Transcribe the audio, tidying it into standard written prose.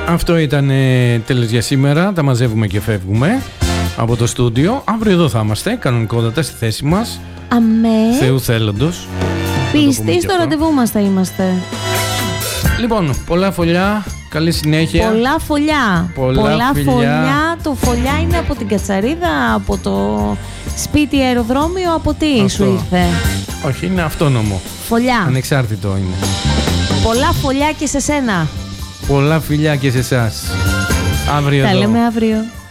Αυτό ήταν τέλος για σήμερα. Τα μαζεύουμε και φεύγουμε από το στούντιο. Αύριο εδώ θα είμαστε, κανονικότατα στη θέση μας. Αμέ. Θεού θέλοντος. Πιστοί στο ραντεβού μας θα είμαστε. Λοιπόν, πολλά φωλιά, καλή συνέχεια. Πολλά φωλιά. Πολλά φωλιά. Το φωλιά είναι από την Κατσαρίδα, από το σπίτι αεροδρόμιο, από τι αυτό σου ήρθε? Όχι, είναι αυτόνομο. Φωλιά. Ανεξάρτητο είναι. Πολλά φωλιά και σε σένα. Πολλά φιλιά και σε εσάς. Αύριο Τα εδώ. λέμε αύριο.